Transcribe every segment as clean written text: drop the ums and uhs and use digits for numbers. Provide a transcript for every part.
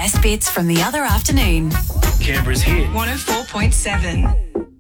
best bits from the other afternoon. Canberra's hit. 104.7.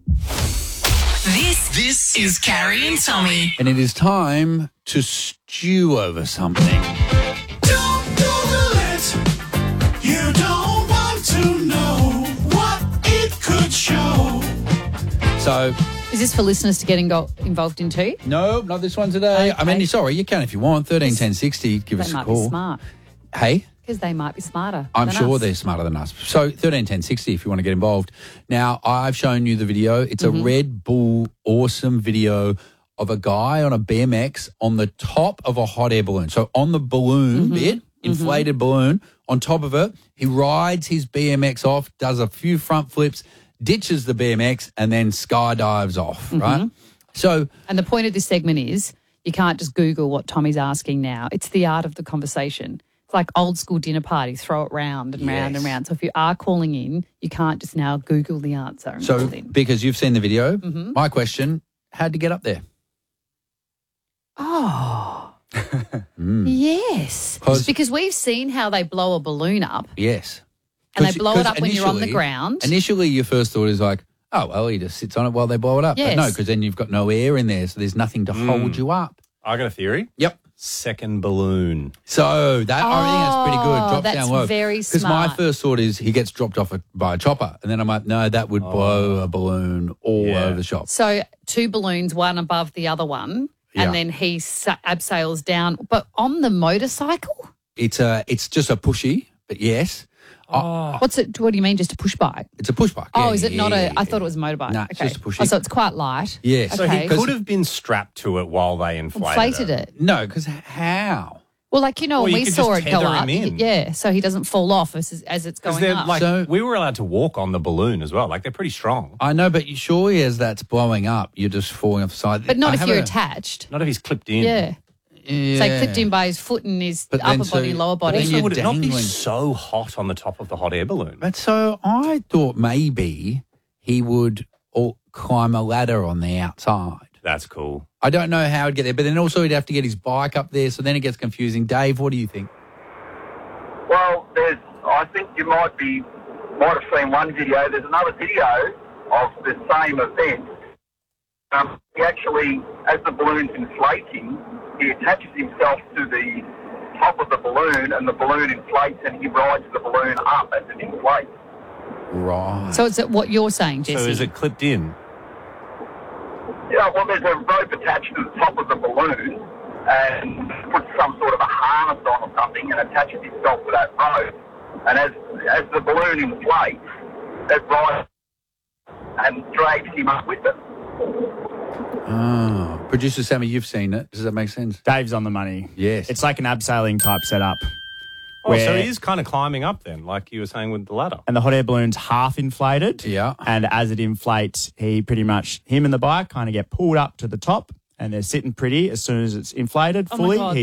This is Carrie and Tommy. And it is time to stew over something. Don't Google it. You don't want to know what it could show. So, Is this for listeners to get involved in too? no, not this one today. I Okay. mean, sorry, you can if you want. 13 10 60, give us They a might call. be smart. Hey? Because they might be smarter. I'm than sure us. they're smarter than us. So 13 10 60 if you want to get involved. Now, I've shown you the video. It's a Red Bull awesome video of a guy on a BMX on the top of a hot air balloon. So on the balloon bit, inflated balloon, on top of it, he rides his BMX off, does a few front flips, ditches the BMX, and then skydives off, right? So And the point of this segment is you can't just Google what Tommy's asking now. It's the art of the conversation. It's like old school dinner party, throw it round and round and Yes. round. So if you are calling in, you can't just now Google the answer and So call in. because you've seen the video, my question, how'd you get up there? Oh, yes. 'Cause- Because we've seen how they blow a balloon up Yes. and they 'Cause- blow it 'cause up when you're on the initially- ground. Initially, your first thought is like, oh, well, he just sits on it while they blow it up. Yes. But no, because then you've got no air in there, so there's nothing to hold you up. I got a theory. Yep. Second balloon. So that I think that's pretty good. Drop that's down low. very Because my smart. first thought is he gets dropped off by a chopper, and then I'm like, no, that would blow a balloon all Yeah. over the shop. So two balloons, one above the other one, Yeah. and then he abseils down. But on the motorcycle? It's just a pushy, but yes, What's it? What do you mean, just a push bike? it's a push bike. Oh, Yeah, is it not yeah, I thought it was a motorbike. Nah, it's just a pushy. Oh, so it's quite light. Yes. So Okay. he could have been strapped to it while they Inflated it. No, because how? Well, like, Well, when you we could saw just it go tether up. him in. Yeah, so he doesn't fall off as it's Because going they're up. like, So- we were allowed to walk on the balloon as well. Like, they're pretty strong. I know, but surely as that's blowing up, you're just falling off the side. but not I if have you're a- attached. Not if he's clipped in. Yeah. Yeah. Say clipped in by his foot and his But then upper body, so- lower but body. then Also, you're would it not be dangling. so hot on the top of the hot air balloon? But so I thought maybe he would climb a ladder on the outside. That's cool. I don't know how he'd get there, but then also he'd have to get his bike up there, so then it gets confusing. Dave, what do you think? Well, I think you might have seen one video. There's another video of the same event. He actually, as the balloon's inflating, he attaches himself to the top of the balloon, and the balloon inflates, and he rides the balloon up as it inflates. Right. So it's what you're saying, Jesse. So is it clipped in? Yeah, well, there's a rope attached to the top of the balloon, and puts some sort of a harness on or something, and attaches himself to that rope. And as the balloon inflates, it rides and drags him up with it. Oh. Producer Sammy, you've seen it. Does that make sense? Dave's on the money. Yes. It's like an abseiling type setup. Oh, so where- he is kind of climbing up then, like you were saying with the ladder. And the hot air balloon's half inflated. Yeah. And as it inflates, him and the bike kind of get pulled up to the top and they're sitting pretty as soon as it's inflated Oh my fully. God.